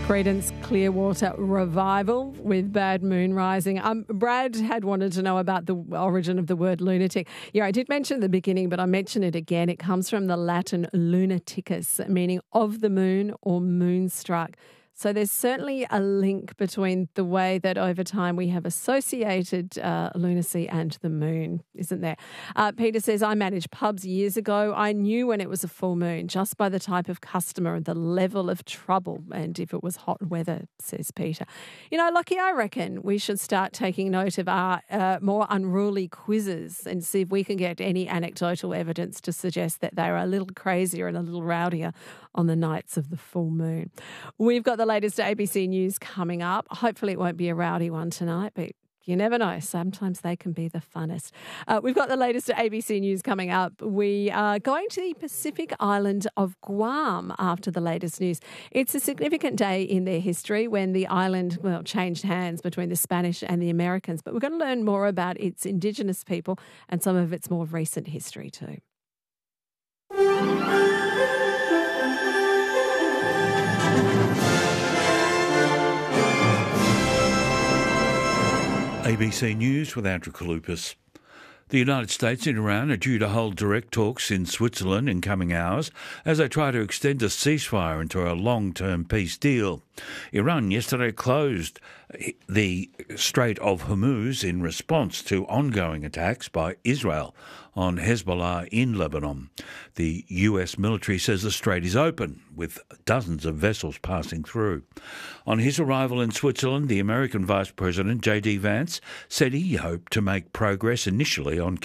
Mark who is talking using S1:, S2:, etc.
S1: Creedence Clearwater Revival with Bad Moon Rising. Brad had wanted to know about the origin of the word lunatic. Yeah, I did mention at the beginning, but I mention it again. It comes from the Latin lunaticus, meaning of the moon or moonstruck. So there's certainly a link between the way that over time we have associated lunacy and the moon, isn't there? Peter says, I managed pubs years ago. I knew when it was a full moon just by the type of customer and the level of trouble and if it was hot weather, says Peter. You know, Lockie, I reckon we should start taking note of our more unruly quizzes and see if we can get any anecdotal evidence to suggest that they're a little crazier and a little rowdier on the nights of the full moon. We've got the latest ABC News coming up. Hopefully it won't be a rowdy one tonight, but you never know. Sometimes they can be the funnest. We've got the latest ABC News coming up. We are going to the Pacific island of Guam after the latest news. It's a significant day in their history when the island, changed hands between the Spanish and the Americans. But we're going to learn more about its Indigenous people and some of its more recent history too.
S2: ABC News with Andrew Kalupas. The United States and Iran are due to hold direct talks in Switzerland in coming hours as they try to extend a ceasefire into a long-term peace deal. Iran yesterday closed the Strait of Hormuz in response to ongoing attacks by Israel on Hezbollah in Lebanon. The US military says the strait is open, with dozens of vessels passing through. On his arrival in Switzerland, the American Vice President, J.D. Vance, said he hoped to make progress initially on